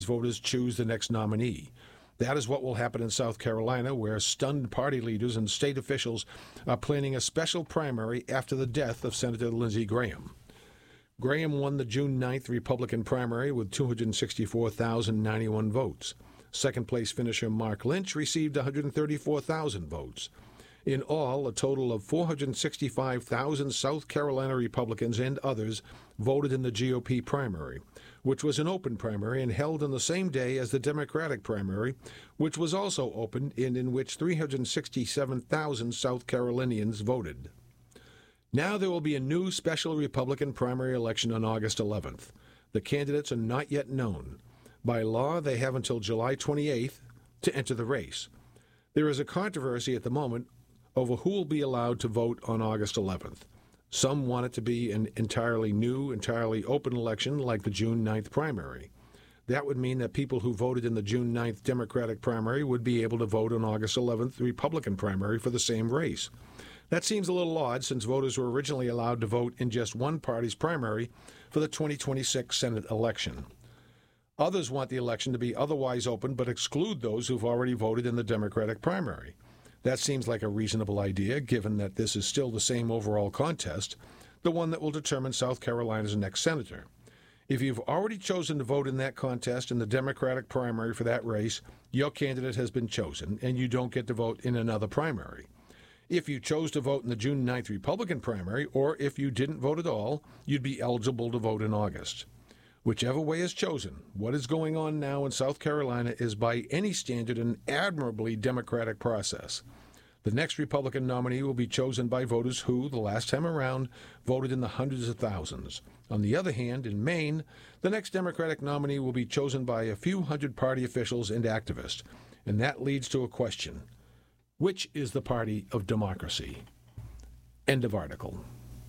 voters choose the next nominee. That is what will happen in South Carolina, where stunned party leaders and state officials are planning a special primary after the death of Senator Lindsey Graham. Graham won the June 9th Republican primary with 264,091 votes. Second-place finisher Mark Lynch received 134,000 votes. In all, a total of 465,000 South Carolina Republicans and others voted in the GOP primary, which was an open primary and held on the same day as the Democratic primary, which was also open and in which 367,000 South Carolinians voted. Now there will be a new special Republican primary election on August 11th. The candidates are not yet known. By law, they have until July 28th to enter the race. There is a controversy at the moment over who will be allowed to vote on August 11th. Some want it to be an entirely new, entirely open election like the June 9th primary. That would mean that people who voted in the June 9th Democratic primary would be able to vote on August 11th Republican primary for the same race. That seems a little odd since voters were originally allowed to vote in just one party's primary for the 2026 Senate election. Others want the election to be otherwise open but exclude those who've already voted in the Democratic primary. That seems like a reasonable idea, given that this is still the same overall contest, the one that will determine South Carolina's next senator. If you've already chosen to vote in that contest in the Democratic primary for that race, your candidate has been chosen, and you don't get to vote in another primary. If you chose to vote in the June 9th Republican primary, or if you didn't vote at all, you'd be eligible to vote in August. Whichever way is chosen, what is going on now in South Carolina is by any standard an admirably democratic process. The next Republican nominee will be chosen by voters who, the last time around, voted in the hundreds of thousands. On the other hand, in Maine, the next Democratic nominee will be chosen by a few hundred party officials and activists. And that leads to a question. Which is the party of democracy? End of article.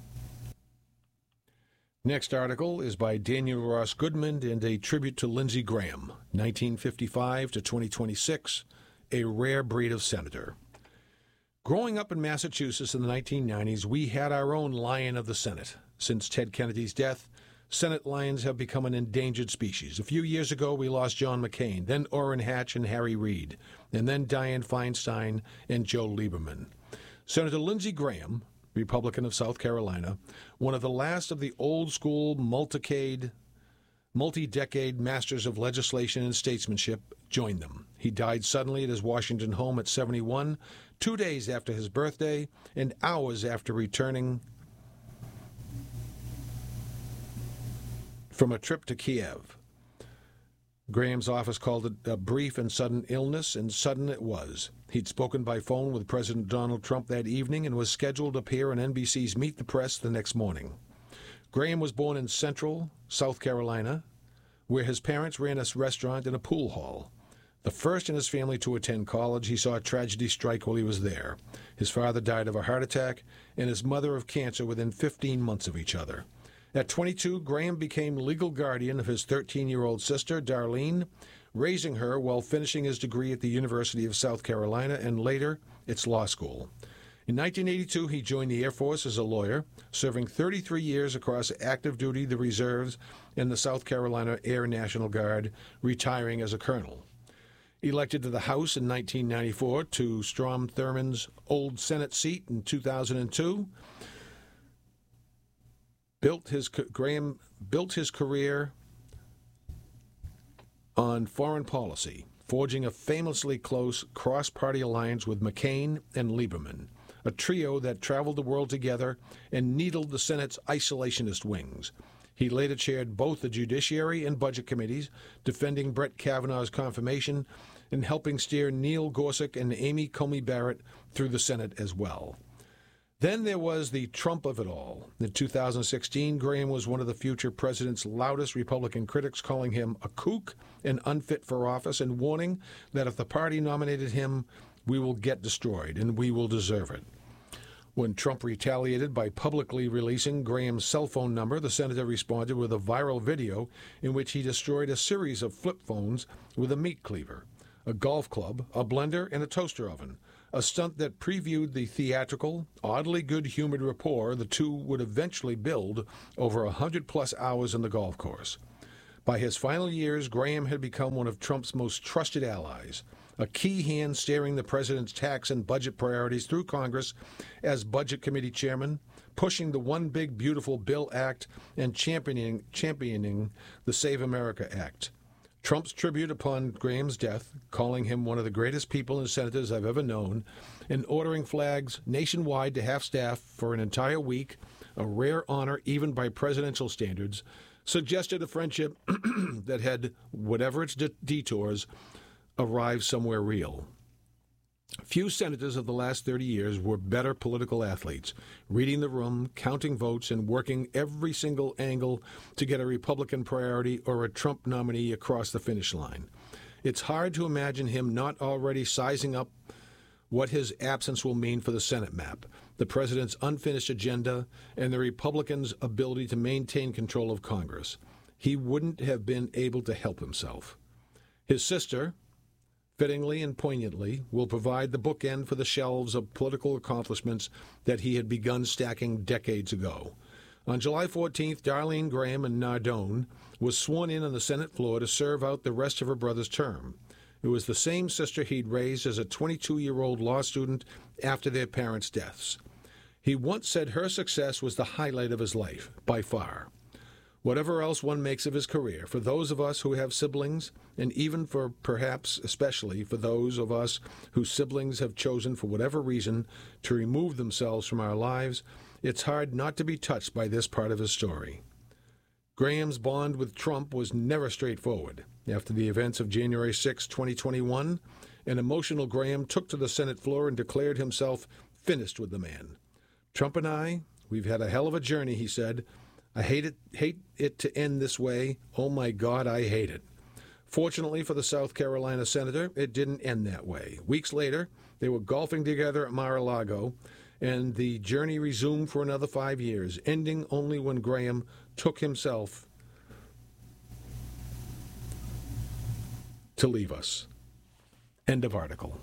Next article is by Daniel Ross Goodman and a tribute to Lindsey Graham, 1955 to 2026, a rare breed of senator. Growing up in Massachusetts in the 1990s, we had our own Lion of the Senate. Since Ted Kennedy's death, Senate lions have become an endangered species. A few years ago, we lost John McCain, then Orrin Hatch and Harry Reid, and then Dianne Feinstein and Joe Lieberman. Senator Lindsey Graham, Republican of South Carolina, one of the last of the old-school, multi-decade masters of legislation and statesmanship, joined them. He died suddenly at his Washington home at 71, 2 days after his birthday and hours after returning from a trip to Kiev. Graham's office called it a brief and sudden illness, and sudden it was. He'd spoken by phone with President Donald Trump that evening and was scheduled to appear on NBC's Meet the Press the next morning. Graham was born in Central, South Carolina, where his parents ran a restaurant and a pool hall. The first in his family to attend college, he saw a tragedy strike while he was there. His father died of a heart attack and his mother of cancer within 15 months of each other. At 22, Graham became legal guardian of his 13-year-old sister, Darlene, raising her while finishing his degree at the University of South Carolina and later its law school. In 1982, he joined the Air Force as a lawyer, serving 33 years across active duty, the reserves, and the South Carolina Air National Guard, retiring as a colonel. Elected to the House in 1994 to Strom Thurmond's old Senate seat in 2002, Graham built his career on foreign policy, forging a famously close cross-party alliance with McCain and Lieberman, a trio that traveled the world together and needled the Senate's isolationist wings. He later chaired both the Judiciary and Budget Committees, defending Brett Kavanaugh's confirmation and helping steer Neil Gorsuch and Amy Coney Barrett through the Senate as well. Then there was the Trump of it all. In 2016, Graham was one of the future president's loudest Republican critics, calling him a kook and unfit for office, and warning that if the party nominated him, we will get destroyed, and we will deserve it. When Trump retaliated by publicly releasing Graham's cell phone number, the senator responded with a viral video in which he destroyed a series of flip phones with a meat cleaver, a golf club, a blender, and a toaster oven, a stunt that previewed the theatrical, oddly good-humored rapport the two would eventually build over 100-plus hours on the golf course. By his final years, Graham had become one of Trump's most trusted allies, a key hand steering the president's tax and budget priorities through Congress as Budget Committee chairman, pushing the One Big Beautiful Bill Act and championing the Save America Act. Trump's tribute upon Graham's death, calling him one of the greatest people and senators I've ever known, and ordering flags nationwide to half-staff for an entire week, a rare honor even by presidential standards, suggested a friendship that had, whatever its detours, arrived somewhere real. Few senators of the last 30 years were better political athletes, reading the room, counting votes, and working every single angle to get a Republican priority or a Trump nominee across the finish line. It's hard to imagine him not already sizing up what his absence will mean for the Senate map, the president's unfinished agenda, and the Republicans' ability to maintain control of Congress. He wouldn't have been able to help himself. His sister, fittingly and poignantly, will provide the bookend for the shelves of political accomplishments that he had begun stacking decades ago. On July 14th, Darlene Graham and Nardone was sworn in on the Senate floor to serve out the rest of her brother's term. It was the same sister he'd raised as a 22-year-old law student after their parents' deaths. He once said her success was the highlight of his life, by far. Whatever else one makes of his career, for those of us who have siblings, and even for perhaps especially for those of us whose siblings have chosen for whatever reason to remove themselves from our lives, it's hard not to be touched by this part of his story. Graham's bond with Trump was never straightforward. After the events of January 6, 2021, an emotional Graham took to the Senate floor and declared himself finished with the man. Trump and I, we've had a hell of a journey, he said. I hate it to end this way. Oh, my God, I hate it. Fortunately for the South Carolina senator, it didn't end that way. Weeks later, they were golfing together at Mar-a-Lago, and the journey resumed for another 5 years, ending only when Graham took himself to leave us. End of article.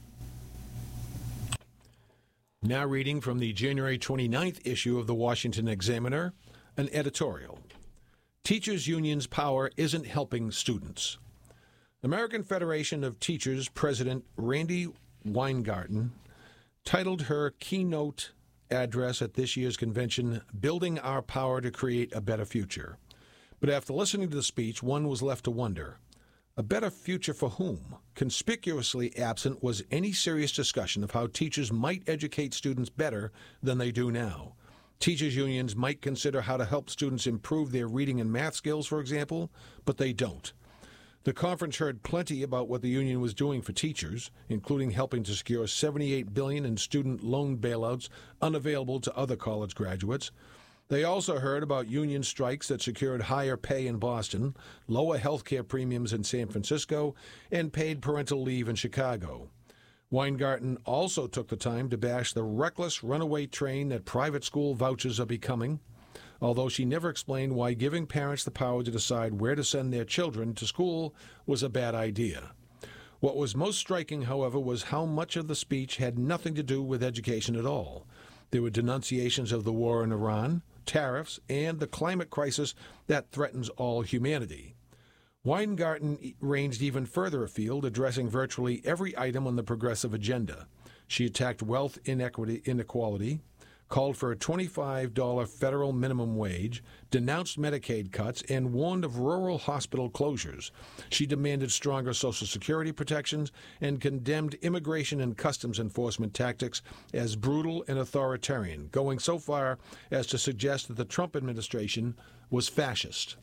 Now reading from the January 29th issue of the Washington Examiner, an editorial. Teachers' Union's power isn't helping students. American Federation of Teachers President Randi Weingarten titled her keynote address at this year's convention, Building Our Power to Create a Better Future. But after listening to the speech, one was left to wonder, a better future for whom? Conspicuously absent was any serious discussion of how teachers might educate students better than they do now. Teachers' unions might consider how to help students improve their reading and math skills, for example, but they don't. The conference heard plenty about what the union was doing for teachers, including helping to secure $78 billion in student loan bailouts unavailable to other college graduates. They also heard about union strikes that secured higher pay in Boston, lower health care premiums in San Francisco, and paid parental leave in Chicago. Weingarten also took the time to bash the reckless runaway train that private school vouchers are becoming, although she never explained why giving parents the power to decide where to send their children to school was a bad idea. What was most striking, however, was how much of the speech had nothing to do with education at all. There were denunciations of the war in Iran, tariffs, and the climate crisis that threatens all humanity. Weingarten ranged even further afield, addressing virtually every item on the progressive agenda. She attacked wealth inequality, called for a $25 federal minimum wage, denounced Medicaid cuts, and warned of rural hospital closures. She demanded stronger Social Security protections and condemned immigration and customs enforcement tactics as brutal and authoritarian, going so far as to suggest that the Trump administration was fascist.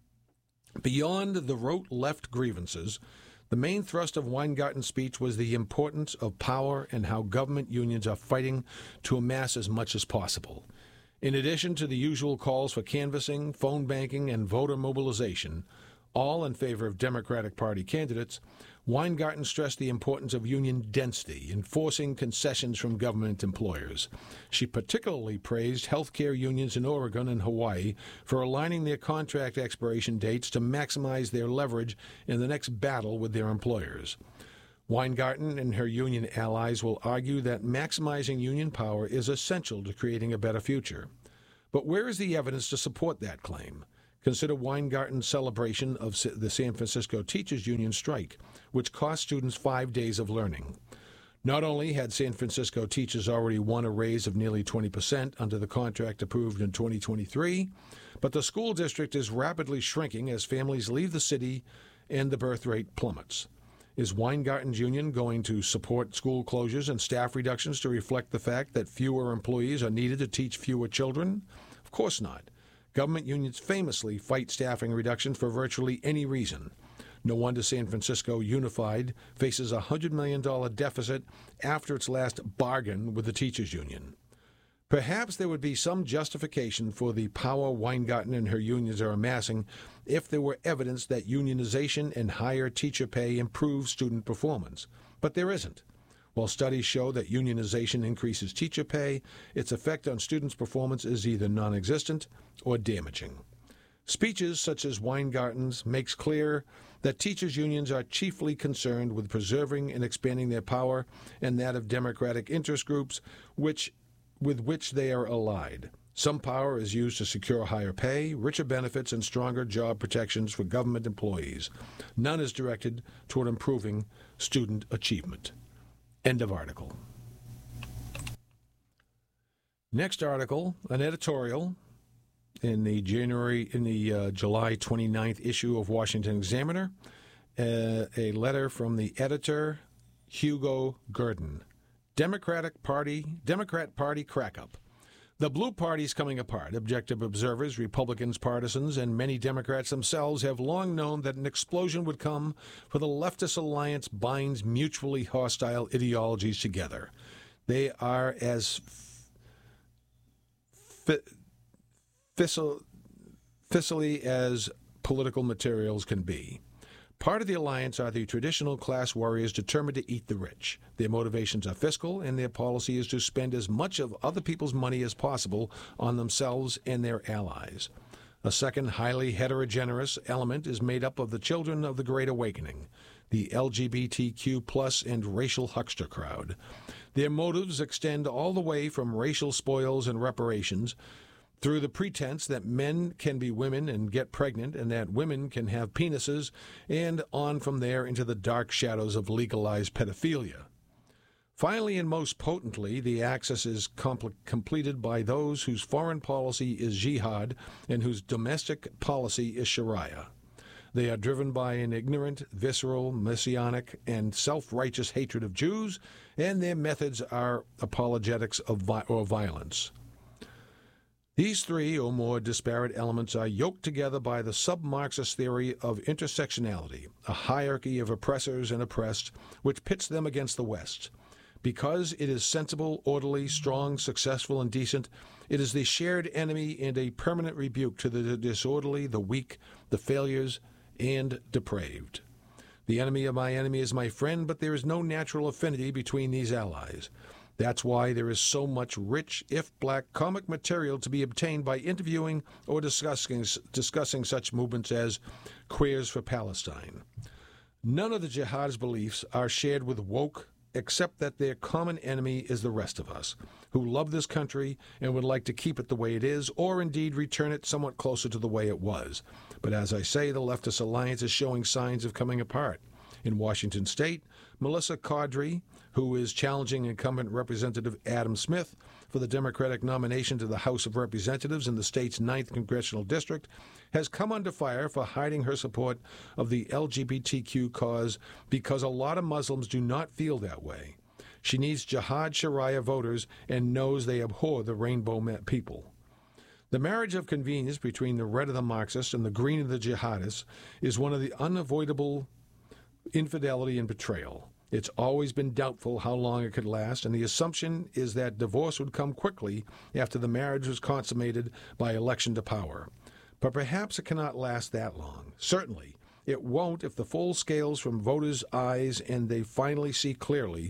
Beyond the rote left grievances, the main thrust of Weingarten's speech was the importance of power and how government unions are fighting to amass as much as possible. In addition to the usual calls for canvassing, phone banking, and voter mobilization, all in favor of Democratic Party candidates, Weingarten stressed the importance of union density in forcing concessions from government employers. She particularly praised healthcare unions in Oregon and Hawaii for aligning their contract expiration dates to maximize their leverage in the next battle with their employers. Weingarten and her union allies will argue that maximizing union power is essential to creating a better future. But where is the evidence to support that claim? Consider Weingarten's celebration of the San Francisco Teachers Union strike, which cost students 5 days of learning. Not only had San Francisco teachers already won a raise of nearly 20% under the contract approved in 2023, but the school district is rapidly shrinking as families leave the city and the birth rate plummets. Is Weingarten's union going to support school closures and staff reductions to reflect the fact that fewer employees are needed to teach fewer children? Of course not. Government unions famously fight staffing reductions for virtually any reason. No wonder San Francisco Unified faces a $100 million deficit after its last bargain with the teachers union. Perhaps there would be some justification for the power Weingarten and her unions are amassing if there were evidence that unionization and higher teacher pay improve student performance. But there isn't. While studies show that unionization increases teacher pay, its effect on students' performance is either non-existent or damaging. Speeches such as Weingarten's makes clear that teachers' unions are chiefly concerned with preserving and expanding their power and that of democratic interest groups with which they are allied. Some power is used to secure higher pay, richer benefits, and stronger job protections for government employees. None is directed toward improving student achievement. End of article. Next article, an editorial in the July 29th issue of Washington Examiner, a letter from the editor, Hugo Gurdon. Democrat Party crack-up. The Blue Party's coming apart. Objective observers, Republicans, partisans, and many Democrats themselves have long known that an explosion would come, for the leftist alliance binds mutually hostile ideologies together. They are as fissily as political materials can be. Part of the alliance are the traditional class warriors determined to eat the rich. Their motivations are fiscal, and their policy is to spend as much of other people's money as possible on themselves and their allies. A second highly heterogeneous element is made up of the children of the Great Awakening, the LGBTQ+ and racial huckster crowd. Their motives extend all the way from racial spoils and reparations through the pretense that men can be women and get pregnant and that women can have penises, and on from there into the dark shadows of legalized pedophilia. Finally and most potently, the axis is completed by those whose foreign policy is jihad and whose domestic policy is Sharia. They are driven by an ignorant, visceral, messianic, and self-righteous hatred of Jews, and their methods are apologetics of violence. These three or more disparate elements are yoked together by the sub-Marxist theory of intersectionality, a hierarchy of oppressors and oppressed, which pits them against the West. Because it is sensible, orderly, strong, successful, and decent, it is the shared enemy and a permanent rebuke to the disorderly, the weak, the failures, and depraved. The enemy of my enemy is my friend, but there is no natural affinity between these allies. That's why there is so much rich, if black, comic material to be obtained by interviewing or discussing such movements as Queers for Palestine. None of the jihad's beliefs are shared with woke, except that their common enemy is the rest of us, who love this country and would like to keep it the way it is, or indeed return it somewhat closer to the way it was. But as I say, the leftist alliance is showing signs of coming apart. In Washington State, Melissa Caudry, who is challenging incumbent Representative Adam Smith for the Democratic nomination to the House of Representatives in the state's 9th Congressional District, has come under fire for hiding her support of the LGBTQ cause because a lot of Muslims do not feel that way. She needs Jihad Sharia voters and knows they abhor the rainbow people. The marriage of convenience between the red of the Marxists and the green of the jihadists is one of the unavoidable infidelity and betrayal. It's always been doubtful how long it could last, and the assumption is that divorce would come quickly after the marriage was consummated by election to power. But perhaps it cannot last that long. Certainly, it won't if the full scales from voters' eyes and they finally see clearly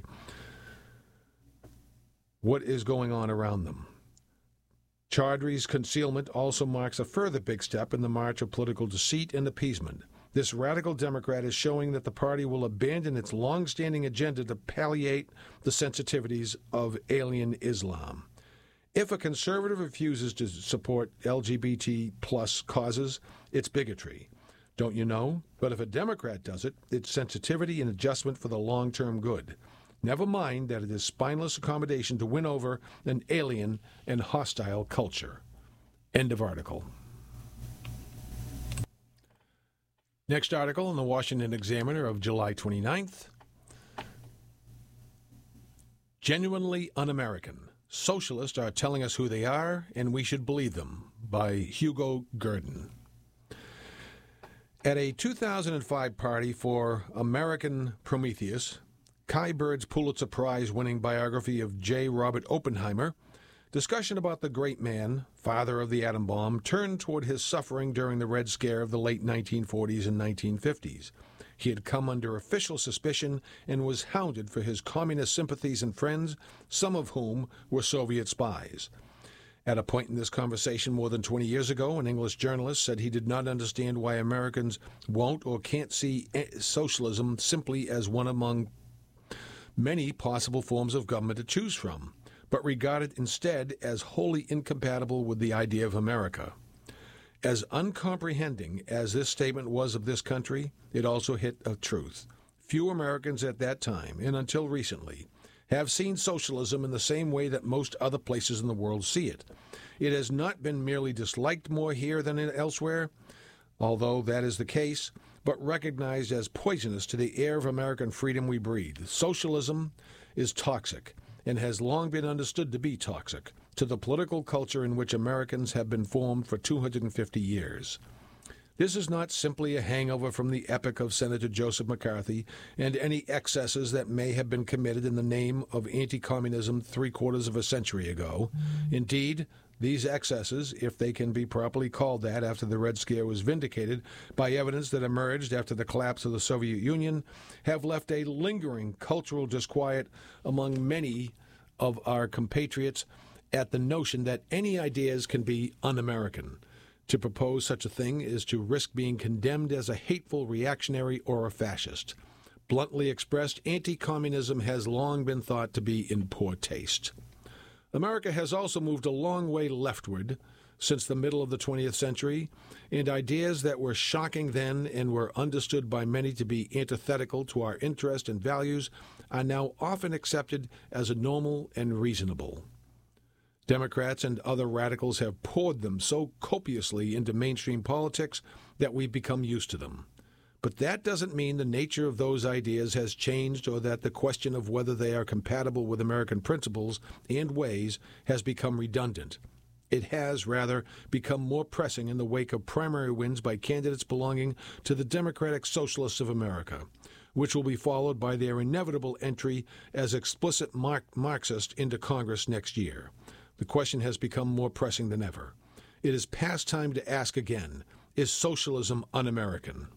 what is going on around them. Chaudhry's concealment also marks a further big step in the march of political deceit and appeasement. This radical Democrat is showing that the party will abandon its long-standing agenda to palliate the sensitivities of alien Islam. If a conservative refuses to support LGBT plus causes, it's bigotry. Don't you know? But if a Democrat does it, it's sensitivity and adjustment for the long-term good. Never mind that it is spineless accommodation to win over an alien and hostile culture. End of article. Next article in the Washington Examiner of July 29th. Genuinely Un-American. Socialists are telling us who they are, and we should believe them, by Hugo Gurdon. At a 2005 party for American Prometheus, Kai Bird's Pulitzer Prize-winning biography of J. Robert Oppenheimer, discussion about the great man, father of the atom bomb, turned toward his suffering during the Red Scare of the late 1940s and 1950s. He had come under official suspicion and was hounded for his communist sympathies and friends, some of whom were Soviet spies. At a point in this conversation more than 20 years ago, an English journalist said he did not understand why Americans won't or can't see socialism simply as one among many possible forms of government to choose from, but regard it instead as wholly incompatible with the idea of America. As uncomprehending as this statement was of this country, it also hit a truth. Few Americans at that time, and until recently, have seen socialism in the same way that most other places in the world see it. It has not been merely disliked more here than elsewhere, although that is the case, but recognized as poisonous to the air of American freedom we breathe. Socialism is toxic, and has long been understood to be toxic, to the political culture in which Americans have been formed for 250 years. This is not simply a hangover from the epoch of Senator Joseph McCarthy and any excesses that may have been committed in the name of anti-communism 3/4 of a century ago. Indeed, these excesses, if they can be properly called that after the Red Scare was vindicated by evidence that emerged after the collapse of the Soviet Union, have left a lingering cultural disquiet among many of our compatriots at the notion that any ideas can be un-American. To propose such a thing is to risk being condemned as a hateful reactionary or a fascist. Bluntly expressed, anti-communism has long been thought to be in poor taste. America has also moved a long way leftward since the middle of the 20th century, and ideas that were shocking then and were understood by many to be antithetical to our interests and values are now often accepted as normal and reasonable. Democrats and other radicals have poured them so copiously into mainstream politics that we've become used to them. But that doesn't mean the nature of those ideas has changed or that the question of whether they are compatible with American principles and ways has become redundant. It has, rather, become more pressing in the wake of primary wins by candidates belonging to the Democratic Socialists of America, which will be followed by their inevitable entry as explicit Marxist into Congress next year. The question has become more pressing than ever. It is past time to ask again, is socialism un-American?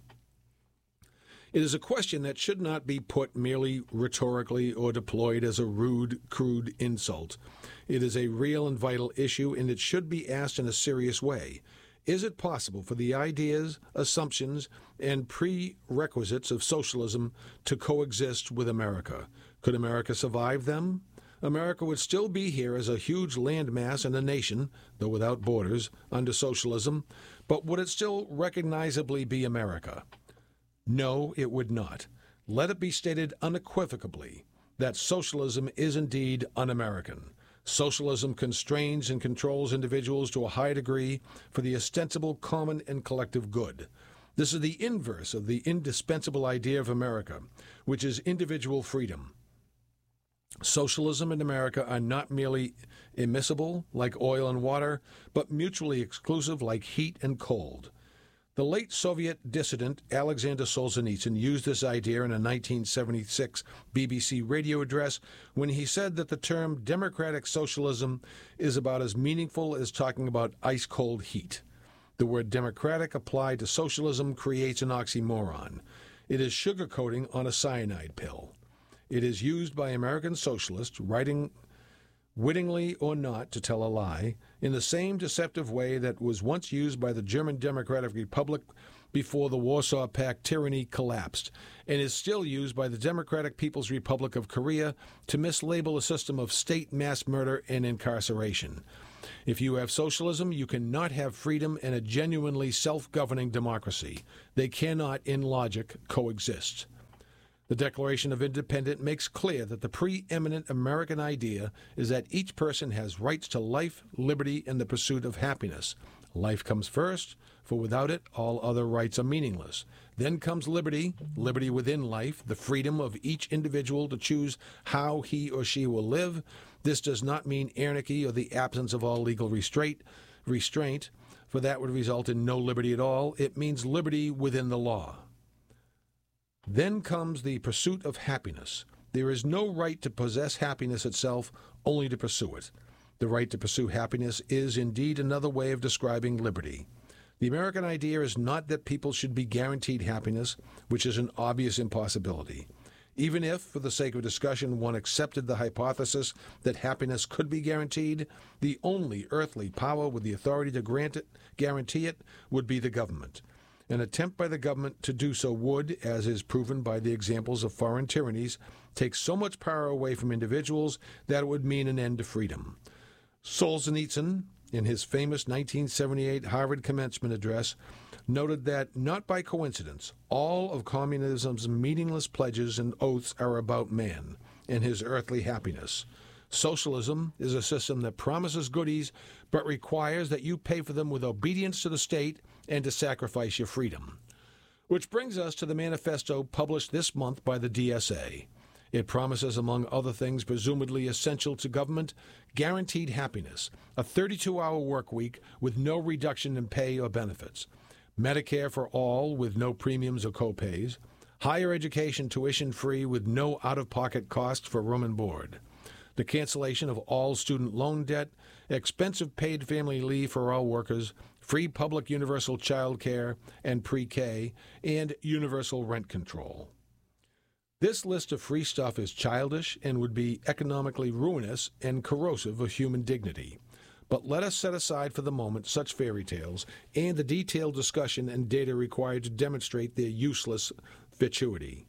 It is a question that should not be put merely rhetorically or deployed as a rude, crude insult. It is a real and vital issue, and it should be asked in a serious way. Is it possible for the ideas, assumptions, and prerequisites of socialism to coexist with America? Could America survive them? America would still be here as a huge landmass and a nation, though without borders, under socialism, but would it still recognizably be America? No, it would not. Let it be stated unequivocally that socialism is indeed un-American. Socialism constrains and controls individuals to a high degree for the ostensible common and collective good. This is the inverse of the indispensable idea of America, which is individual freedom. Socialism and America are not merely immiscible, like oil and water, but mutually exclusive, like heat and cold. The late Soviet dissident Alexander Solzhenitsyn used this idea in a 1976 BBC radio address when he said that the term democratic socialism is about as meaningful as talking about ice-cold heat. The word democratic applied to socialism creates an oxymoron. It is sugarcoating on a cyanide pill. It is used by American socialists, writing wittingly or not to tell a lie, in the same deceptive way that was once used by the German Democratic Republic before the Warsaw Pact tyranny collapsed, and is still used by the Democratic People's Republic of Korea to mislabel a system of state mass murder and incarceration. If you have socialism, you cannot have freedom and a genuinely self-governing democracy. They cannot, in logic, coexist. The Declaration of Independence makes clear that the preeminent American idea is that each person has rights to life, liberty, and the pursuit of happiness. Life comes first, for without it, all other rights are meaningless. Then comes liberty, liberty within life, the freedom of each individual to choose how he or she will live. This does not mean anarchy or the absence of all legal restraint, for that would result in no liberty at all. It means liberty within the law. Then comes the pursuit of happiness. There is no right to possess happiness itself, only to pursue it. The right to pursue happiness is indeed another way of describing liberty. The American idea is not that people should be guaranteed happiness, which is an obvious impossibility. Even if, for the sake of discussion, one accepted the hypothesis that happiness could be guaranteed, the only earthly power with the authority to guarantee it would be the government. An attempt by the government to do so would, as is proven by the examples of foreign tyrannies, take so much power away from individuals that it would mean an end to freedom. Solzhenitsyn, in his famous 1978 Harvard commencement address, noted that, not by coincidence, all of communism's meaningless pledges and oaths are about man and his earthly happiness. Socialism is a system that promises goodies, but requires that you pay for them with obedience to the state and to sacrifice your freedom. Which brings us to the manifesto published this month by the DSA. It promises, among other things presumably essential to government, guaranteed happiness, a 32-hour work week with no reduction in pay or benefits, Medicare for all with no premiums or co-pays, higher education tuition-free with no out-of-pocket costs for room and board, the cancellation of all student loan debt, expensive paid family leave for all workers, free public universal child care and pre-K, and universal rent control. This list of free stuff is childish and would be economically ruinous and corrosive of human dignity. But let us set aside for the moment such fairy tales and the detailed discussion and data required to demonstrate their useless fatuity.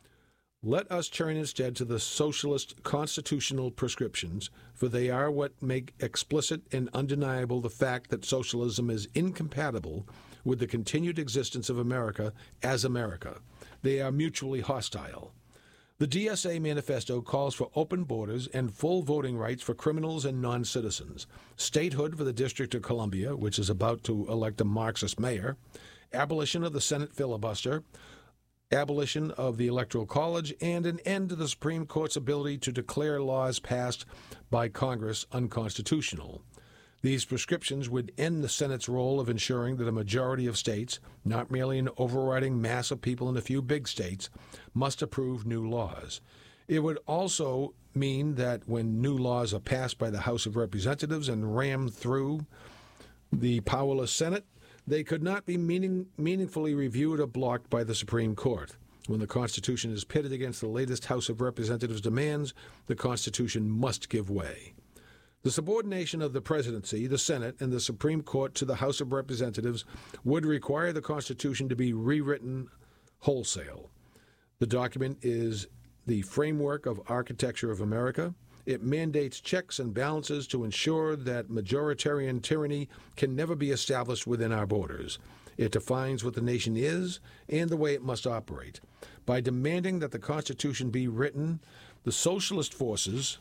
Let us turn instead to the socialist constitutional prescriptions, for they are what make explicit and undeniable the fact that socialism is incompatible with the continued existence of America as America. They are mutually hostile. The DSA manifesto calls for open borders and full voting rights for criminals and non-citizens, statehood for the District of Columbia, which is about to elect a Marxist mayor, abolition of the Senate filibuster, abolition of the Electoral College, and an end to the Supreme Court's ability to declare laws passed by Congress unconstitutional. These prescriptions would end the Senate's role of ensuring that a majority of states, not merely an overriding mass of people in a few big states, must approve new laws. It would also mean that when new laws are passed by the House of Representatives and rammed through the powerless Senate, they could not be meaningfully reviewed or blocked by the Supreme Court. When the Constitution is pitted against the latest House of Representatives demands, the Constitution must give way. The subordination of the presidency, the Senate, and the Supreme Court to the House of Representatives would require the Constitution to be rewritten wholesale. The document is the framework of architecture of America. It mandates checks and balances to ensure that majoritarian tyranny can never be established within our borders. It defines what the nation is and the way it must operate. By demanding that the Constitution be written, the socialist forces,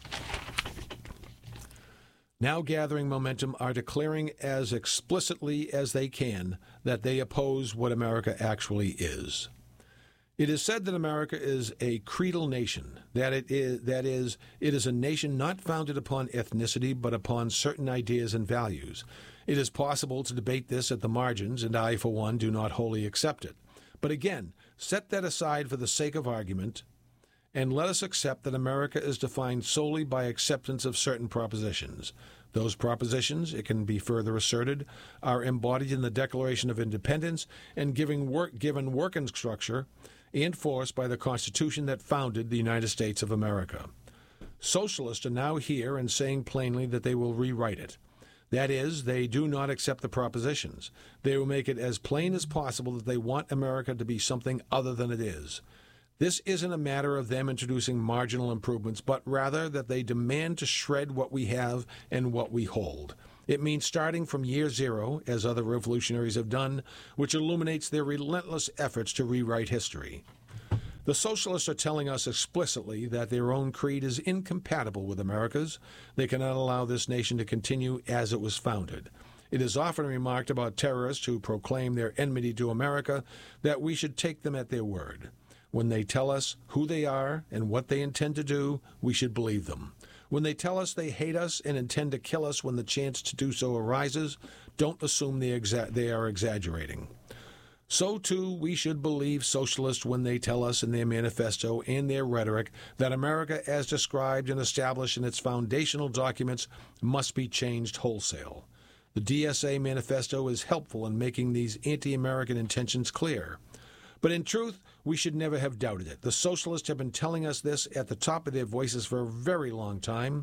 now gathering momentum, are declaring as explicitly as they can that they oppose what America actually is. It is said that America is a creedal nation, that it is a nation not founded upon ethnicity but upon certain ideas and values. It is possible to debate this at the margins, and I, for one, do not wholly accept it. But again, set that aside for the sake of argument, and let us accept that America is defined solely by acceptance of certain propositions. Those propositions, it can be further asserted, are embodied in the Declaration of Independence and given working structure and force by the Constitution that founded the United States of America. Socialists are now here and saying plainly that they will rewrite it. That is, they do not accept the propositions. They will make it as plain as possible that they want America to be something other than it is. This isn't a matter of them introducing marginal improvements, but rather that they demand to shred what we have and what we hold. It means starting from year zero, as other revolutionaries have done, which illuminates their relentless efforts to rewrite history. The socialists are telling us explicitly that their own creed is incompatible with America's. They cannot allow this nation to continue as it was founded. It is often remarked about terrorists who proclaim their enmity to America that we should take them at their word. When they tell us who they are and what they intend to do, we should believe them. When they tell us they hate us and intend to kill us when the chance to do so arises, don't assume they are exaggerating. So, too, we should believe socialists when they tell us in their manifesto and their rhetoric that America, as described and established in its foundational documents, must be changed wholesale. The DSA manifesto is helpful in making these anti-American intentions clear. But in truth, we should never have doubted it. The socialists have been telling us this at the top of their voices for a very long time.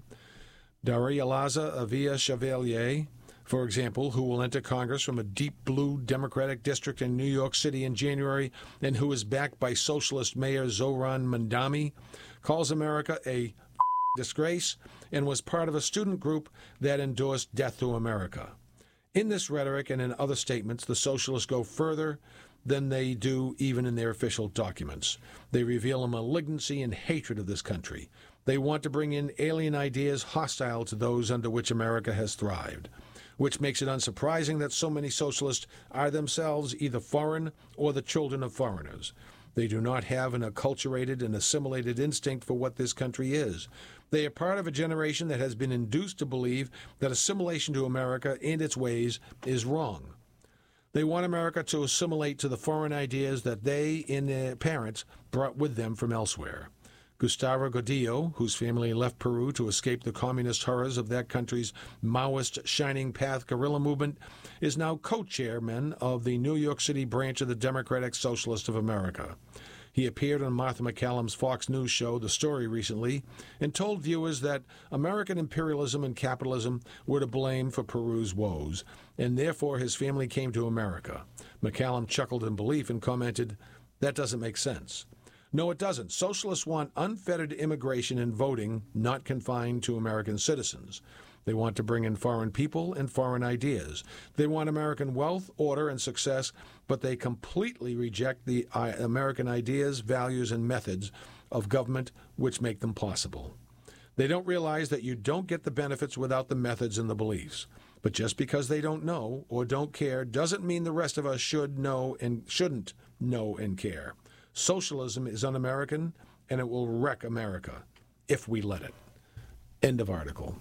Darya-Eliza Avila-Chevalier, for example, who will enter Congress from a deep blue Democratic district in New York City in January and who is backed by socialist Mayor Zohran Mamdani, calls America a disgrace and was part of a student group that endorsed death to America. In this rhetoric and in other statements, the socialists go further than they do even in their official documents. They reveal a malignancy and hatred of this country. They want to bring in alien ideas hostile to those under which America has thrived, which makes it unsurprising that so many socialists are themselves either foreign or the children of foreigners. They do not have an acculturated and assimilated instinct for what this country is. They are part of a generation that has been induced to believe that assimilation to America and its ways is wrong. They want America to assimilate to the foreign ideas that they and their parents brought with them from elsewhere. Gustavo Gordillo, whose family left Peru to escape the communist horrors of that country's Maoist Shining Path guerrilla movement, is now co-chairman of the New York City branch of the Democratic Socialists of America. He appeared on Martha McCallum's Fox News show, The Story, recently, and told viewers that American imperialism and capitalism were to blame for Peru's woes, and therefore his family came to America. McCallum chuckled in belief and commented, "That doesn't make sense." No, it doesn't. Socialists want unfettered immigration and voting, not confined to American citizens. They want to bring in foreign people and foreign ideas. They want American wealth, order, and success, but they completely reject the American ideas, values, and methods of government which make them possible. They don't realize that you don't get the benefits without the methods and the beliefs. But just because they don't know or don't care doesn't mean the rest of us should know and shouldn't know and care. Socialism is un-American, and it will wreck America if we let it. End of article.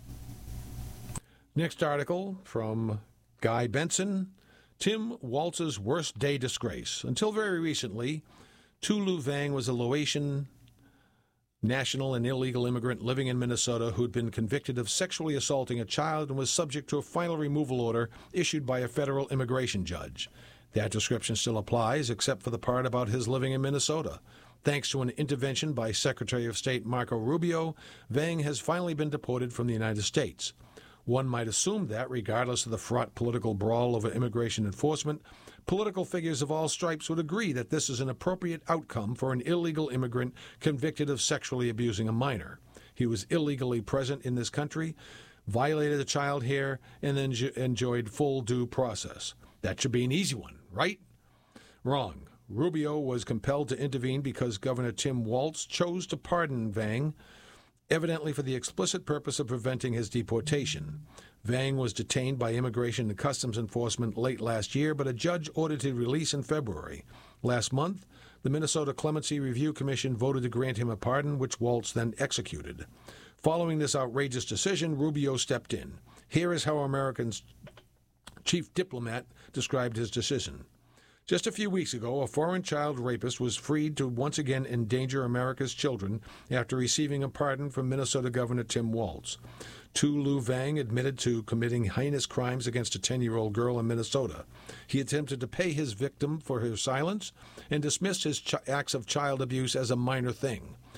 Next article from Guy Benson, Tim Walz's Worst Day Disgrace. Until very recently, Tu Lu Vang was a Laotian national and illegal immigrant living in Minnesota who'd been convicted of sexually assaulting a child and was subject to a final removal order issued by a federal immigration judge. That description still applies, except for the part about his living in Minnesota. Thanks to an intervention by Secretary of State Marco Rubio, Vang has finally been deported from the United States. One might assume that, regardless of the fraught political brawl over immigration enforcement, political figures of all stripes would agree that this is an appropriate outcome for an illegal immigrant convicted of sexually abusing a minor. He was illegally present in this country, violated a child here, and then enjoyed full due process. That should be an easy one, right? Wrong. Rubio was compelled to intervene because Governor Tim Walz chose to pardon Vang, evidently for the explicit purpose of preventing his deportation. Vang was detained by Immigration and Customs Enforcement late last year, but a judge ordered his release in February. Last month, the Minnesota Clemency Review Commission voted to grant him a pardon, which Walz then executed. Following this outrageous decision, Rubio stepped in. Here is how Americans' chief diplomat described his decision. Just a few weeks ago, a foreign child rapist was freed to once again endanger America's children after receiving a pardon from Minnesota Governor Tim Walz. Tu Lu Vang admitted to committing heinous crimes against a 10-year-old girl in Minnesota. He attempted to pay his victim for her silence and dismissed his acts of child abuse as a minor thing.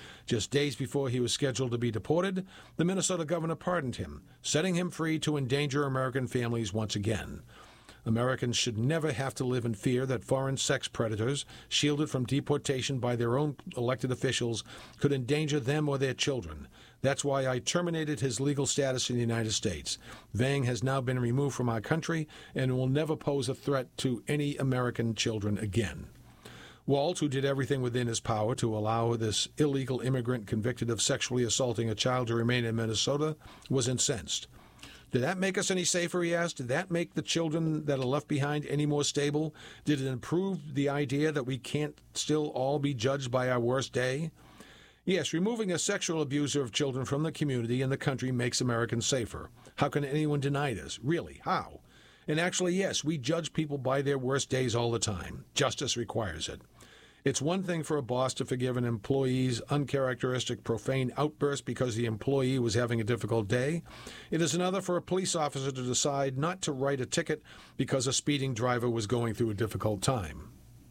Just days before he was scheduled to be deported, the Minnesota governor pardoned him, setting him free to endanger American families once again. Americans should never have to live in fear that foreign sex predators, shielded from deportation by their own elected officials, could endanger them or their children. That's why I terminated his legal status in the United States. Vang has now been removed from our country and will never pose a threat to any American children again. Waltz, who did everything within his power to allow this illegal immigrant convicted of sexually assaulting a child to remain in Minnesota, was incensed. Did that make us any safer, he asked? Did that make the children that are left behind any more stable? Did it improve the idea that we can't still all be judged by our worst day? Yes, removing a sexual abuser of children from the community and the country makes Americans safer. How can anyone deny this? Really, how? And actually, yes, we judge people by their worst days all the time. Justice requires it. It's one thing for a boss to forgive an employee's uncharacteristic profane outburst because the employee was having a difficult day. It is another for a police officer to decide not to write a ticket because a speeding driver was going through a difficult time.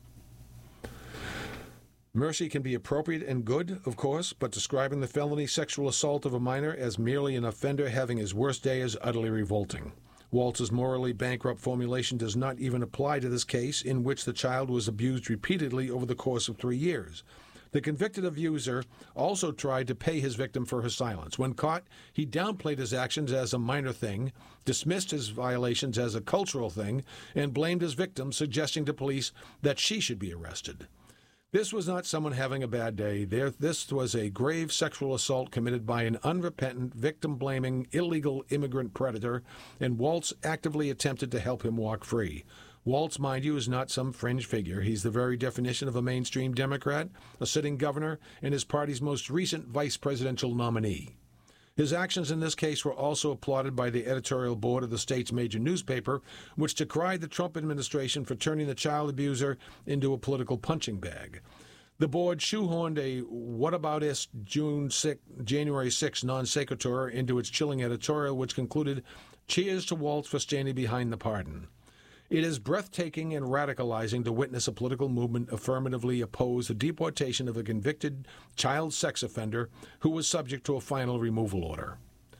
Mercy can be appropriate and good, of course, but describing the felony sexual assault of a minor as merely an offender having his worst day is utterly revolting. Waltz's morally bankrupt formulation does not even apply to this case, in which the child was abused repeatedly over the course of 3 years. The convicted abuser also tried to pay his victim for her silence. When caught, he downplayed his actions as a minor thing, dismissed his violations as a cultural thing, and blamed his victim, suggesting to police that she should be arrested. This was not someone having a bad day. This was a grave sexual assault committed by an unrepentant, victim-blaming, illegal immigrant predator, and Waltz actively attempted to help him walk free. Waltz, mind you, is not some fringe figure. He's the very definition of a mainstream Democrat, a sitting governor, and his party's most recent vice presidential nominee. His actions in this case were also applauded by the editorial board of the state's major newspaper, which decried the Trump administration for turning the child abuser into a political punching bag. The board shoehorned a whataboutism January 6 non sequitur into its chilling editorial, which concluded, "Cheers to Waltz for standing behind the pardon." It is breathtaking and radicalizing to witness a political movement affirmatively oppose the deportation of a convicted child sex offender who was subject to a final removal order.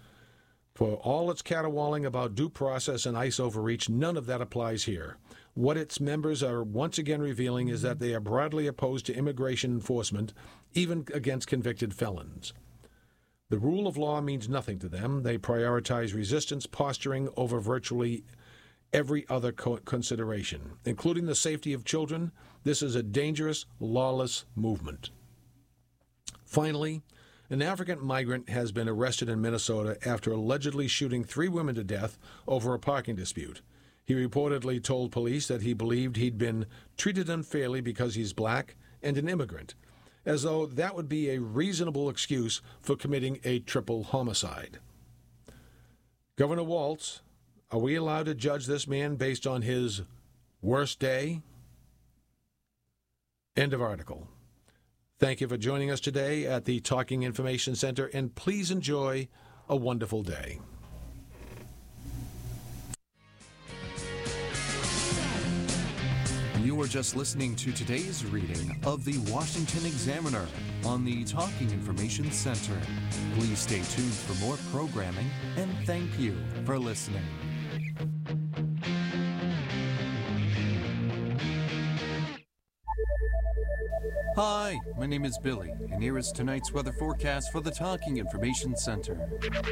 For all its caterwauling about due process and ICE overreach, none of that applies here. What its members are once again revealing is that they are broadly opposed to immigration enforcement, even against convicted felons. The rule of law means nothing to them. They prioritize resistance posturing over virtually every other consideration, including the safety of children. This is a dangerous, lawless movement. Finally, an African migrant has been arrested in Minnesota after allegedly shooting 3 women to death over a parking dispute. He reportedly told police that he believed he'd been treated unfairly because he's black and an immigrant, as though that would be a reasonable excuse for committing a triple homicide. Governor Waltz, are we allowed to judge this man based on his worst day? End of article. Thank you for joining us today at the Talking Information Center, and please enjoy a wonderful day. You were just listening to today's reading of the Washington Examiner on the Talking Information Center. Please stay tuned for more programming, and thank you for listening. Hi, my name is Billy, and here is tonight's weather forecast for the Talking Information Center.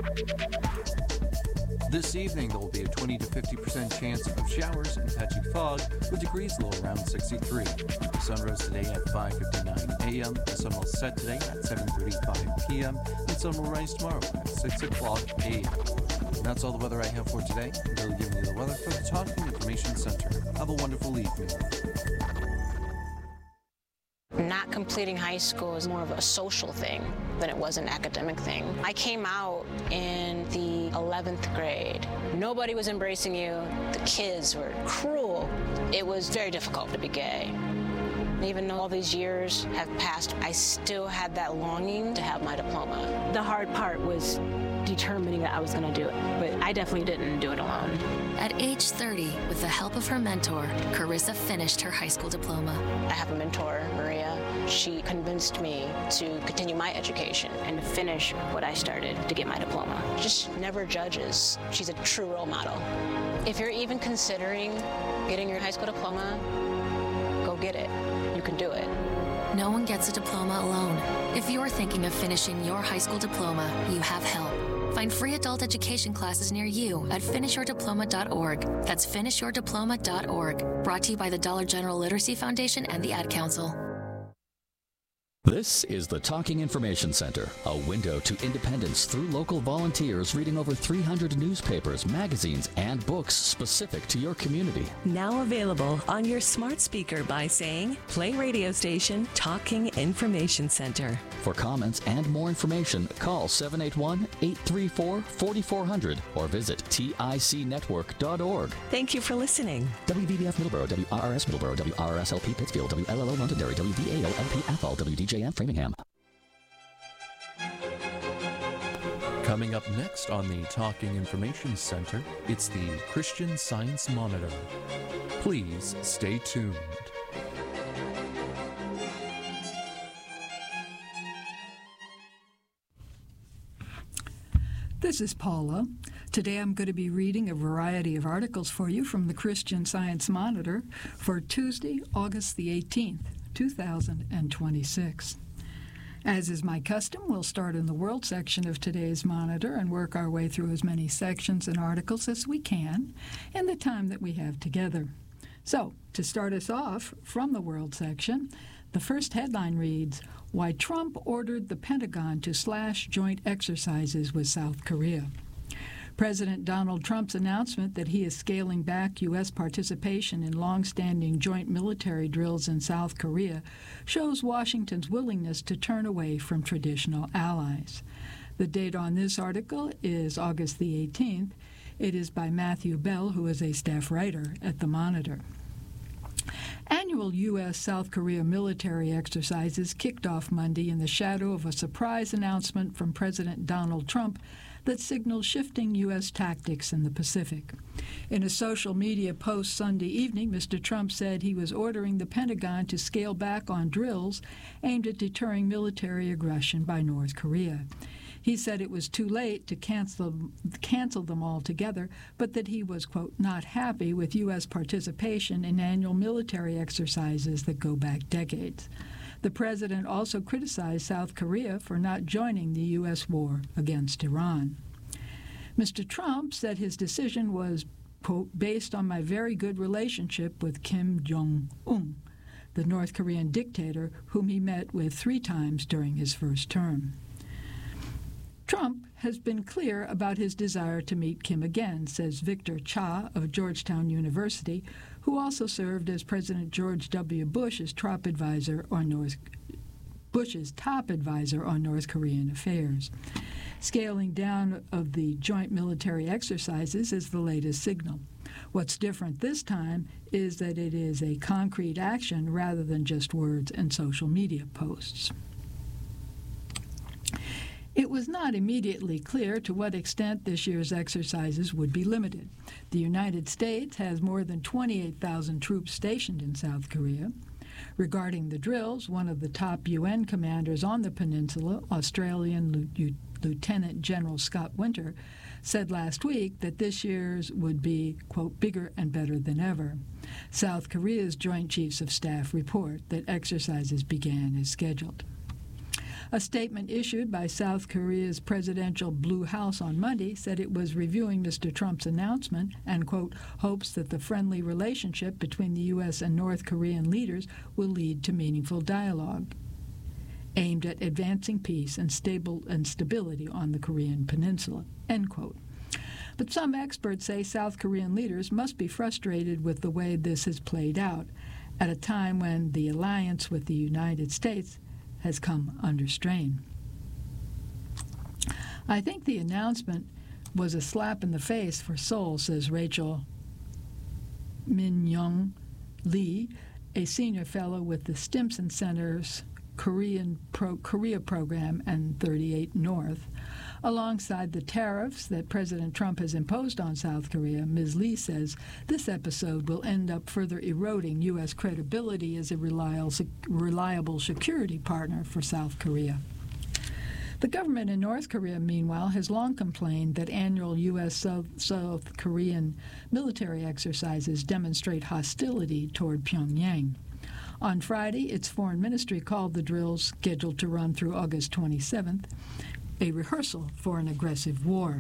This evening, there will be a 20 to 50% chance of showers and patchy fog, with degrees low around 63. The sun rose today at 5:59 a.m. The sun will set today at 7:35 p.m. and the sun will rise tomorrow at 6 o'clock a.m. And that's all the weather I have for today. I'm Billy giving you the weather for the Talking Information Center. Have a wonderful evening. Not completing high school is more of a social thing than it was an academic thing. I came out in the 11th grade. Nobody was embracing you. The kids were cruel. It was very difficult to be gay. Even though all these years have passed, I still had that longing to have my diploma. The hard part was determining that I was going to do it, but I definitely didn't do it alone. At age 30, with the help of her mentor, Carissa finished her high school diploma. I have a mentor, Maria. she convinced me to continue my education And to finish what I started to get my diploma. just never judges. She's a true role model. If you're even considering getting your high school diploma, go get it. You can do it. No one gets a diploma alone. If you're thinking of finishing your high school diploma, you have help. Find free adult education classes near you at finishyourdiploma.org. That's finishyourdiploma.org. Brought to you by the Dollar General Literacy Foundation and the Ad Council. This is the Talking Information Center, a window to independence through local volunteers reading over 300 newspapers, magazines, and books specific to your community. Now available on your smart speaker by saying, play radio station Talking Information Center. For comments and more information, call 781-834-4400 or visit ticnetwork.org. Thank you for listening. WVBF Middleborough, WRRS Middleborough, WRSLP Pittsfield, WLLO Londonderry, WVAO-LP Framingham. Coming up next on the Talking Information Center, it's the Christian Science Monitor. Please stay tuned. This is Paula. Today I'm going to be reading a variety of articles for you from the Christian Science Monitor for Tuesday, August the 18th, 2026. As is my custom, we'll start in the World section of today's Monitor and work our way through as many sections and articles as we can in the time that we have together. So, to start us off from the World section, the first headline reads, Why Trump Ordered the Pentagon to Slash Joint Exercises with South Korea. President Donald Trump's announcement that he is scaling back U.S. participation in long-standing joint military drills in South Korea shows Washington's willingness to turn away from traditional allies. The date on this article is August the 18th. It is by Matthew Bell, who is a staff writer at the Monitor. Annual U.S.-South Korea military exercises kicked off Monday in the shadow of a surprise announcement from President Donald Trump that signaled shifting U.S. tactics in the Pacific. In a social media post Sunday evening, Mr. Trump said he was ordering the Pentagon to scale back on drills aimed at deterring military aggression by North Korea. He said it was too late to cancel them altogether, but that he was, quote, not happy with U.S. participation in annual military exercises that go back decades. The president also criticized South Korea for not joining the U.S. war against Iran. Mr. Trump said his decision was, quote, based on my very good relationship with Kim Jong-un, the North Korean dictator whom he met with 3 times during his first term. Trump has been clear about his desire to meet Kim again, says Victor Cha of Georgetown University, who also served as President George W. Bush's top advisor on North Korean affairs. Scaling down of the joint military exercises is the latest signal. What's different this time is that it is a concrete action rather than just words and social media posts. It was not immediately clear to what extent this year's exercises would be limited. The United States has more than 28,000 troops stationed in South Korea. Regarding the drills, one of the top UN commanders on the peninsula, Australian Lieutenant General Scott Winter, said last week that this year's would be, quote, bigger and better than ever. South Korea's Joint Chiefs of Staff report that exercises began as scheduled. A statement issued by South Korea's presidential Blue House on Monday said it was reviewing Mr. Trump's announcement and, quote, hopes that the friendly relationship between the U.S. and North Korean leaders will lead to meaningful dialogue aimed at advancing peace and stability on the Korean peninsula, end quote. But some experts say South Korean leaders must be frustrated with the way this has played out at a time when the alliance with the United States has come under strain. I think the announcement was a slap in the face for Seoul, says Rachel Min-young Lee, a senior fellow with the Stimson Center's Korea program and 38 North. Alongside the tariffs that President Trump has imposed on South Korea, Ms. Lee says this episode will end up further eroding U.S. credibility as a reliable security partner for South Korea. The government in North Korea, meanwhile, has long complained that annual U.S.-South Korean military exercises demonstrate hostility toward Pyongyang. On Friday, its foreign ministry called the drills, scheduled to run through August 27th, a rehearsal for an aggressive war.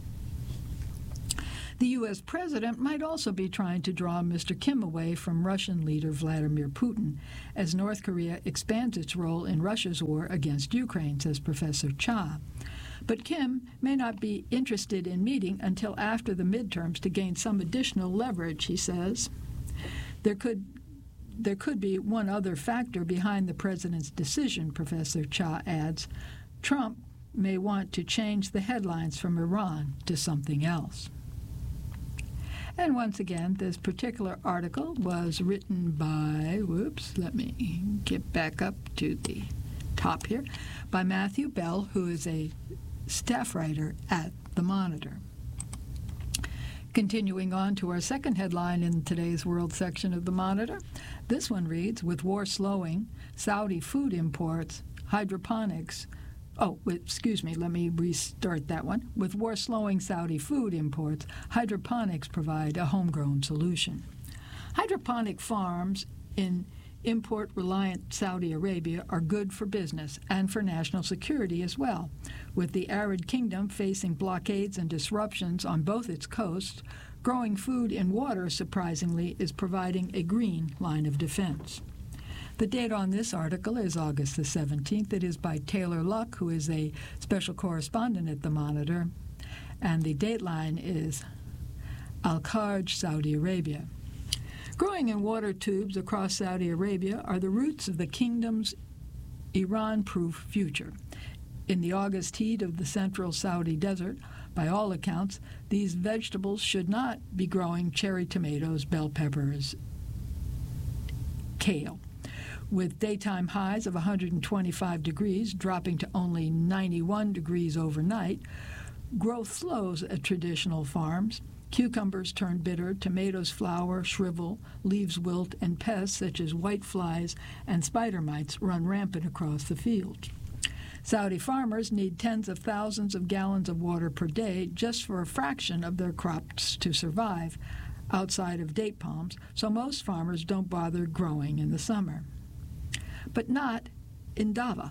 The U.S. president might also be trying to draw Mr. Kim away from Russian leader Vladimir Putin as North Korea expands its role in Russia's war against Ukraine, says Professor Cha. But Kim may not be interested in meeting until after the midterms to gain some additional leverage, he says. There could be one other factor behind the president's decision, Professor Cha adds. Trump may want to change the headlines from Iran to something else. And once again, this particular article was written by, let me get back up to the top here, by Matthew Bell, who is a staff writer at The Monitor. Continuing on to our second headline in today's World section of The Monitor, this one reads, with war slowing, Saudi food imports, hydroponics, let me restart that one. With war slowing Saudi food imports, hydroponics provide a homegrown solution. Hydroponic farms in import-reliant Saudi Arabia are good for business and for national security as well. With the arid kingdom facing blockades and disruptions on both its coasts, growing food in water, surprisingly, is providing a green line of defense. The date on this article is August the 17th. It is by Taylor Luck, who is a special correspondent at The Monitor, and the dateline is Al-Kharj, Saudi Arabia. Growing in water tubes across Saudi Arabia are the roots of the kingdom's Iran-proof future. In the August heat of the central Saudi desert, by all accounts, these vegetables should not be growing cherry tomatoes, bell peppers, kale. With daytime highs of 125 degrees dropping to only 91 degrees overnight, growth slows at traditional farms. Cucumbers turn bitter, tomatoes flower, shrivel, leaves wilt, and pests such as whiteflies and spider mites run rampant across the fields. Saudi farmers need tens of thousands of gallons of water per day just for a fraction of their crops to survive, outside of date palms, so most farmers don't bother growing in the summer. But not in Dava.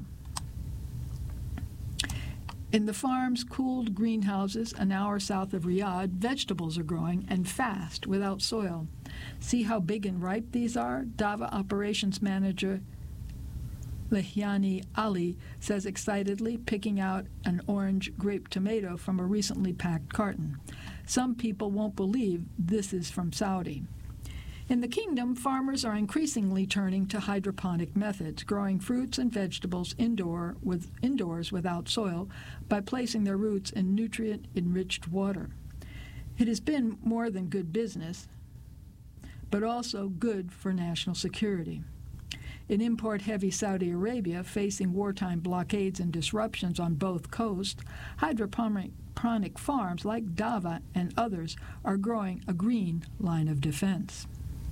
In the farm's cooled greenhouses an hour south of Riyadh, vegetables are growing, and fast, without soil. See how big and ripe these are? Dava operations manager Lehiani Ali says excitedly, picking out an orange grape tomato from a recently packed carton. Some people won't believe this is from Saudi. In the kingdom, farmers are increasingly turning to hydroponic methods, growing fruits and vegetables indoors without soil by placing their roots in nutrient-enriched water. It has been more than good business, but also good for national security. In import-heavy Saudi Arabia, facing wartime blockades and disruptions on both coasts, hydroponic farms like Dava and others are growing a green line of defense.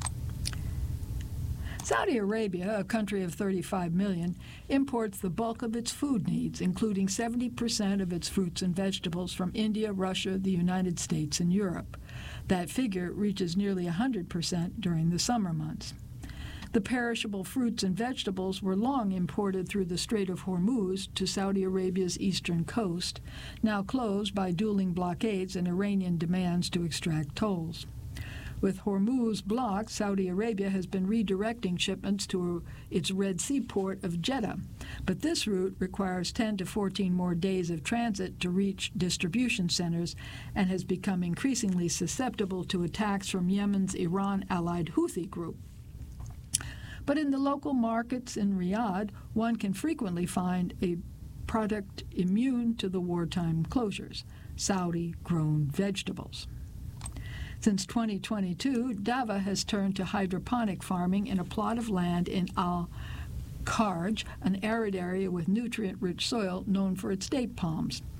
Saudi Arabia, a country of 35 million, imports the bulk of its food needs, including 70% of its fruits and vegetables from India, Russia, the United States, and Europe. That figure reaches nearly 100% during the summer months. The perishable fruits and vegetables were long imported through the Strait of Hormuz to Saudi Arabia's eastern coast, now closed by dueling blockades and Iranian demands to extract tolls. With Hormuz blocked, Saudi Arabia has been redirecting shipments to its Red Sea port of Jeddah, but this route requires 10 to 14 more days of transit to reach distribution centers and has become increasingly susceptible to attacks from Yemen's Iran-allied Houthi group. But in the local markets in Riyadh, one can frequently find a product immune to the wartime closures, Saudi-grown vegetables. Since 2022, Dava has turned to hydroponic farming in a plot of land in Al-Kharj, an arid area with nutrient-rich soil known for its date palms.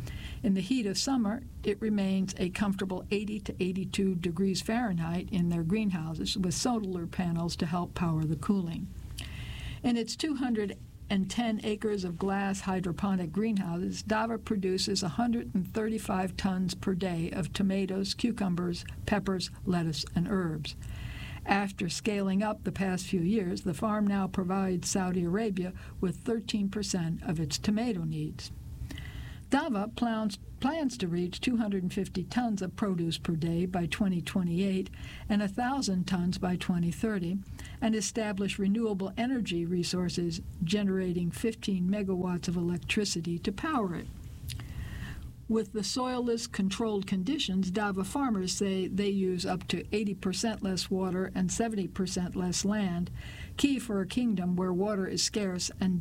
In the heat of summer, it remains a comfortable 80 to 82 degrees Fahrenheit in their greenhouses with solar panels to help power the cooling. In its 210 acres of glass hydroponic greenhouses, Dava produces 135 tons per day of tomatoes, cucumbers, peppers, lettuce, and herbs. After scaling up the past few years, the farm now provides Saudi Arabia with 13% of its tomato needs. Dava plans to reach 250 tons of produce per day by 2028 and 1,000 tons by 2030, and establish renewable energy resources generating 15 megawatts of electricity to power it. With the soilless, controlled conditions, Dava farmers say they use up to 80% less water and 70% less land, key for a kingdom where water is scarce and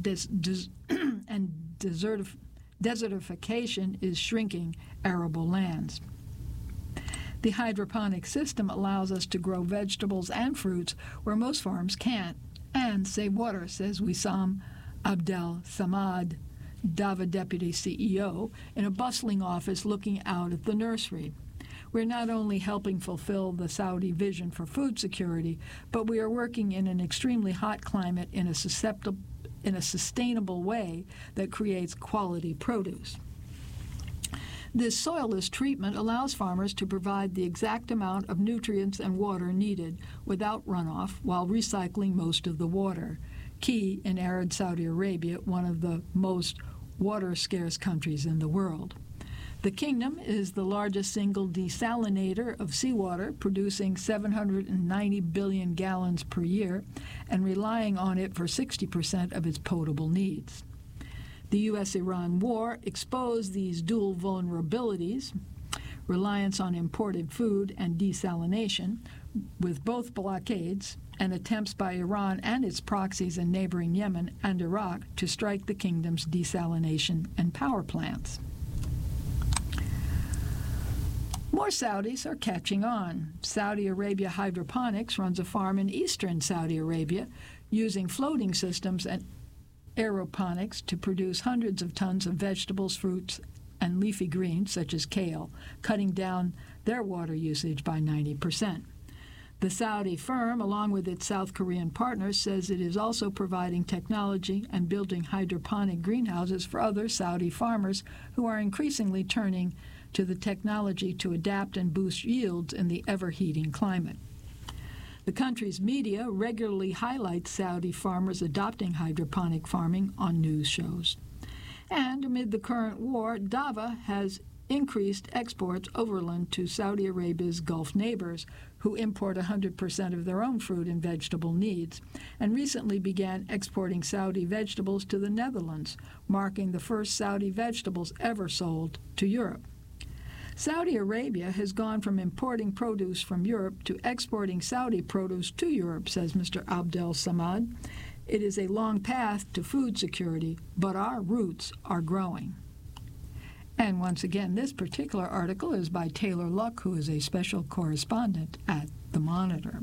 desertification is shrinking arable lands. The hydroponic system allows us to grow vegetables and fruits where most farms can't, and save water, says Wissam Abdel Samad, Dava Deputy CEO, in a bustling office looking out at the nursery. We're not only helping fulfill the Saudi vision for food security, but we are working in an extremely hot climate in a sustainable way that creates quality produce. This soilless treatment allows farmers to provide the exact amount of nutrients and water needed without runoff while recycling most of the water, key in arid Saudi Arabia, one of the most water-scarce countries in the world. The kingdom is the largest single desalinator of seawater, producing 790 billion gallons per year and relying on it for 60% of its potable needs. The U.S.-Iran war exposed these dual vulnerabilities, reliance on imported food and desalination, with both blockades and attempts by Iran and its proxies in neighboring Yemen and Iraq to strike the kingdom's desalination and power plants. More Saudis are catching on. Saudi Arabia Hydroponics runs a farm in eastern Saudi Arabia using floating systems and aeroponics to produce hundreds of tons of vegetables, fruits, and leafy greens such as kale, cutting down their water usage by 90%. The Saudi firm, along with its South Korean partners, says it is also providing technology and building hydroponic greenhouses for other Saudi farmers who are increasingly turning to the technology to adapt and boost yields in the ever-heating climate. The country's media regularly highlights Saudi farmers adopting hydroponic farming on news shows. And amid the current war, Dava has increased exports overland to Saudi Arabia's Gulf neighbors, who import 100% of their own fruit and vegetable needs, and recently began exporting Saudi vegetables to the Netherlands, marking the first Saudi vegetables ever sold to Europe. Saudi Arabia has gone from importing produce from Europe to exporting Saudi produce to Europe, says Mr. Abdel Samad. It is a long path to food security, but our roots are growing. And once again, this particular article is by Taylor Luck, who is a special correspondent at The Monitor.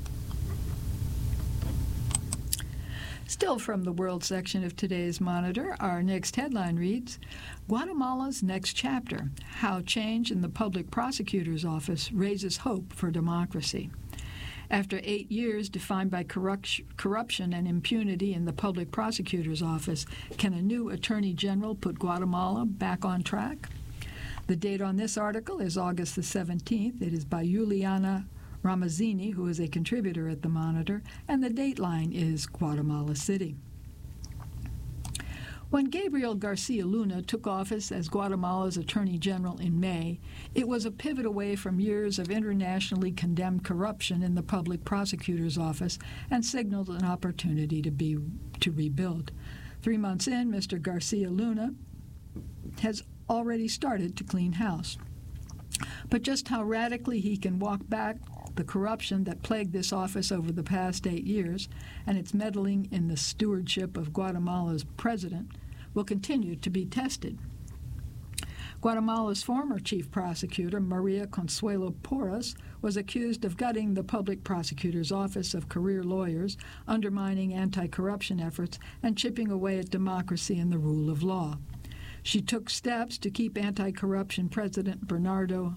Still from the world section of today's Monitor, our next headline reads, Guatemala's next chapter, how change in the public prosecutor's office raises hope for democracy. After 8 years defined by corruption and impunity in the public prosecutor's office, can a new attorney general put Guatemala back on track? The date on this article is August the 17th. It is by Juliana Ramazzini, who is a contributor at The Monitor, and the dateline is Guatemala City. When Gabriel Garcia Luna took office as Guatemala's Attorney General in May, it was a pivot away from years of internationally condemned corruption in the public prosecutor's office and signaled an opportunity to rebuild. 3 months in, Mr. Garcia Luna has already started to clean house. But just how radically he can walk back the corruption that plagued this office over the past 8 years and its meddling in the stewardship of Guatemala's president will continue to be tested. Guatemala's former chief prosecutor, Maria Consuelo Porras, was accused of gutting the public prosecutor's office of career lawyers, undermining anti-corruption efforts, and chipping away at democracy and the rule of law. She took steps to keep anti-corruption President Bernardo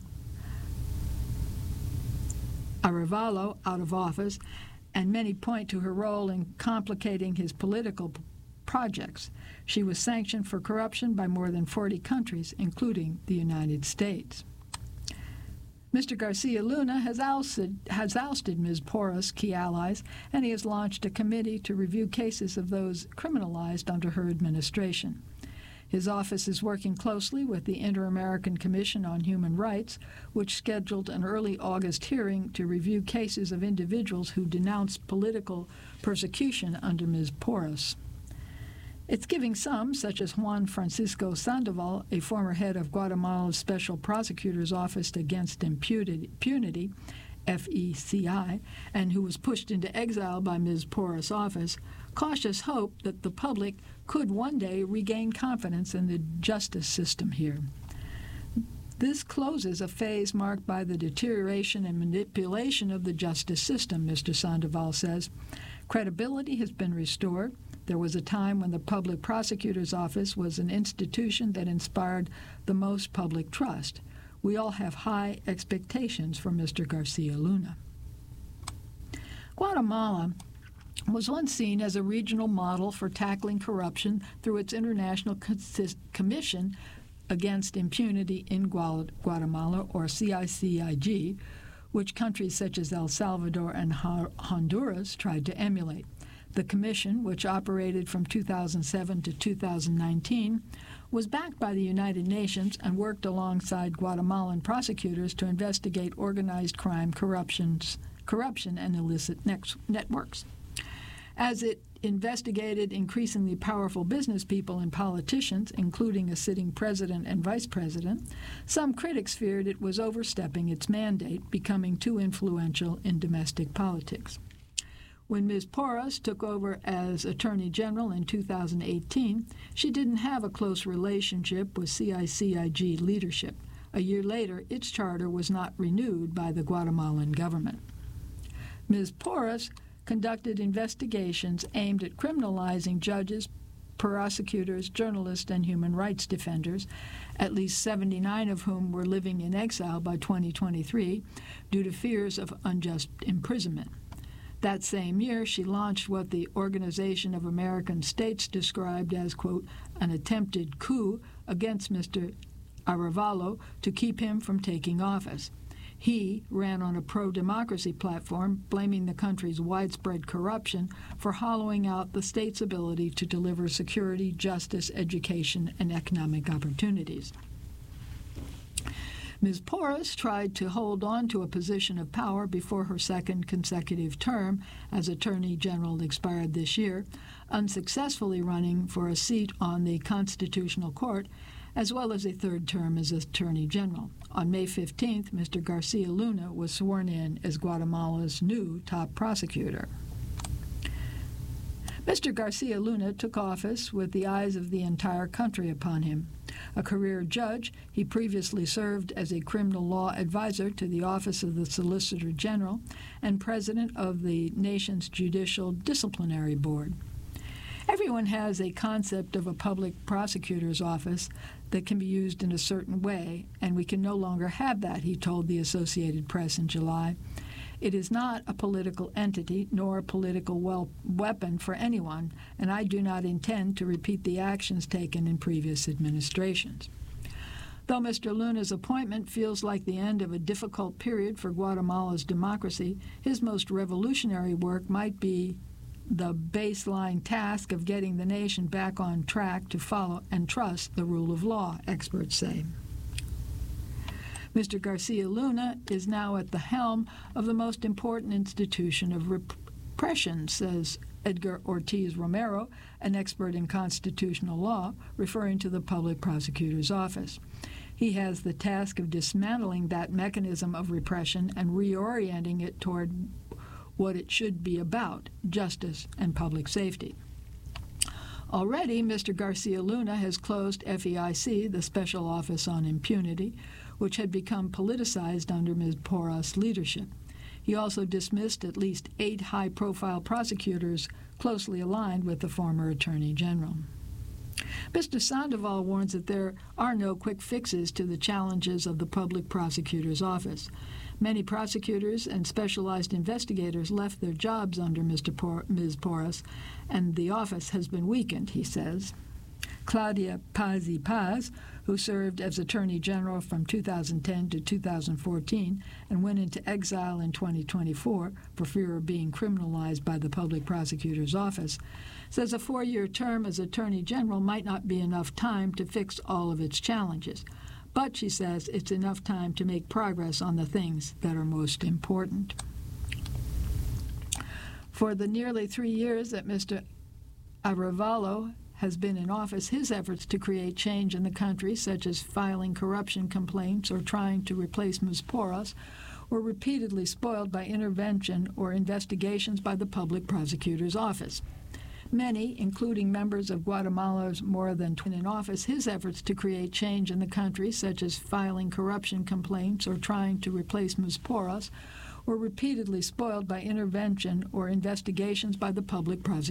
Arevalo out of office, and many point to her role in complicating his political projects. She was sanctioned for corruption by more than 40 countries, including the United States. Mr. Garcia Luna has ousted Ms. Porras' key allies, and he has launched a committee to review cases of those criminalized under her administration. His office is working closely with the Inter-American Commission on Human Rights, which scheduled an early August hearing to review cases of individuals who denounced political persecution under Ms. Porras. It's giving some, such as Juan Francisco Sandoval, a former head of Guatemala's Special Prosecutor's Office Against Impunity, FECI, and who was pushed into exile by Ms. Porras' office, cautious hope that the public could one day regain confidence in the justice system here. This closes a phase marked by the deterioration and manipulation of the justice system, Mr. Sandoval says. Credibility has been restored. There was a time when the public prosecutor's office was an institution that inspired the most public trust. We all have high expectations for Mr. Garcia Luna. Guatemala was once seen as a regional model for tackling corruption through its International Commission Against Impunity in Guatemala, or CICIG, which countries such as El Salvador and Honduras tried to emulate. The commission, which operated from 2007 to 2019, was backed by the United Nations and worked alongside Guatemalan prosecutors to investigate organized crime, corruption, and illicit networks. As it investigated increasingly powerful business people and politicians, including a sitting president and vice president, some critics feared it was overstepping its mandate, becoming too influential in domestic politics. When Ms. Porras took over as Attorney General in 2018, she didn't have a close relationship with CICIG leadership. A year later, its charter was not renewed by the Guatemalan government. Ms. Porras conducted investigations aimed at criminalizing judges, prosecutors, journalists, and human rights defenders, at least 79 of whom were living in exile by 2023 due to fears of unjust imprisonment. That same year, she launched what the Organization of American States described as, quote, an attempted coup against Mr. Arevalo to keep him from taking office. He ran on a pro-democracy platform, blaming the country's widespread corruption for hollowing out the state's ability to deliver security, justice, education, and economic opportunities. Ms. Porras tried to hold on to a position of power before her second consecutive term as Attorney General expired this year, unsuccessfully running for a seat on the Constitutional Court, as well as a third term as Attorney General. On May 15th, Mr. Garcia Luna was sworn in as Guatemala's new top prosecutor. Mr. Garcia Luna took office with the eyes of the entire country upon him. A career judge, he previously served as a criminal law advisor to the Office of the Solicitor General and president of the nation's Judicial Disciplinary Board. Everyone has a concept of a public prosecutor's office that can be used in a certain way, and we can no longer have that, he told the Associated Press in July. It is not a political entity nor a political weapon for anyone, and I do not intend to repeat the actions taken in previous administrations. Though Mr. Luna's appointment feels like the end of a difficult period for Guatemala's democracy, his most revolutionary work might be the baseline task of getting the nation back on track to follow and trust the rule of law, experts say. Mr. Garcia Luna is now at the helm of the most important institution of repression, says Edgar Ortiz Romero, an expert in constitutional law, referring to the Public Prosecutor's Office. He has the task of dismantling that mechanism of repression and reorienting it toward what it should be about, justice and public safety. Already, Mr. Garcia Luna has closed FEIC, the Special Office on Impunity, which had become politicized under Ms. Porras' leadership. He also dismissed at least 8 high-profile prosecutors closely aligned with the former Attorney General. Mr. Sandoval warns that there are no quick fixes to the challenges of the public prosecutor's office. Many prosecutors and specialized investigators left their jobs under Ms. Porras, and the office has been weakened, he says. Claudia Paz, who served as Attorney General from 2010 to 2014 and went into exile in 2024 for fear of being criminalized by the public prosecutor's office, says a 4-year term as Attorney General might not be enough time to fix all of its challenges. But, she says, it's enough time to make progress on the things that are most important. For the nearly 3 years that Mr. Arevalo has been in office, his efforts to create change in the country, such as filing corruption complaints or trying to replace Ms. Porras, were repeatedly spoiled by intervention or investigations by the public prosecutor's office. Many, including members of Guatemala's more than 20 in office, his efforts to create change in the country, such as filing corruption complaints or trying to replace Ms. Porras, were repeatedly spoiled by intervention or investigations by the public prosecutor's office.